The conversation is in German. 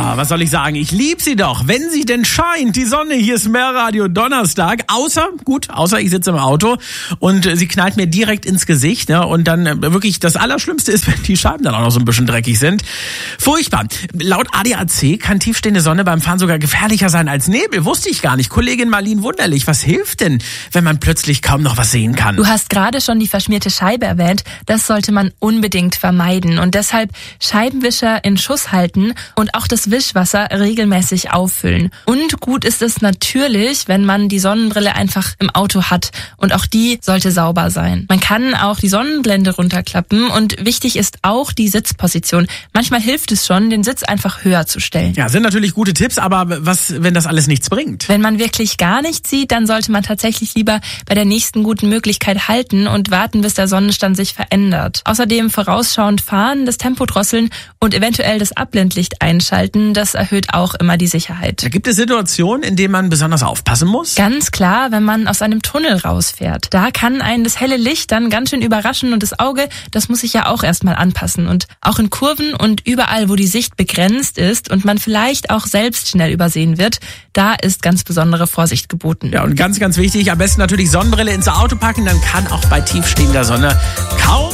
Ja, was soll ich sagen? Ich liebe sie doch. Wenn sie denn scheint, die Sonne, hier ist Mehrradio Donnerstag. Außer ich sitze im Auto und sie knallt mir direkt ins Gesicht. Ne? Und dann wirklich das Allerschlimmste ist, wenn die Scheiben dann auch noch so ein bisschen dreckig sind. Furchtbar. Laut ADAC kann tiefstehende Sonne beim Fahren sogar gefährlicher sein als Nebel. Wusste ich gar nicht. Kollegin Marlene Wunderlich, was hilft denn, wenn man plötzlich kaum noch was sehen kann? Du hast gerade schon die verschmierte Scheibe erwähnt. Das sollte man unbedingt vermeiden. Und deshalb Scheibenwischer in Schuss halten und auch das Wischwasser regelmäßig auffüllen. Und gut ist es natürlich, wenn man die Sonnenbrille einfach im Auto hat. Und auch die sollte sauber sein. Man kann auch die Sonnenblende runterklappen und wichtig ist auch die Sitzposition. Manchmal hilft es schon, den Sitz einfach höher zu stellen. Ja, sind natürlich gute Tipps, aber was, wenn das alles nichts bringt? Wenn man wirklich gar nichts sieht, dann sollte man tatsächlich lieber bei der nächsten guten Möglichkeit halten und warten, bis der Sonnenstand sich verändert. Außerdem vorausschauend fahren, das Tempo drosseln und eventuell das Abblendlicht einschalten, das erhöht auch immer die Sicherheit. Da gibt es Situationen, in denen man besonders aufpassen muss? Ganz klar, wenn man aus einem Tunnel rausfährt. Da kann einen das helle Licht dann ganz schön überraschen und das Auge, das muss sich ja auch erstmal anpassen. Und auch in Kurven und überall, wo die Sicht begrenzt ist und man vielleicht auch selbst schnell übersehen wird, da ist ganz besondere Vorsicht geboten. Ja, und ganz, ganz wichtig, am besten natürlich Sonnenbrille ins Auto packen, dann kann auch bei tiefstehender Sonne kaum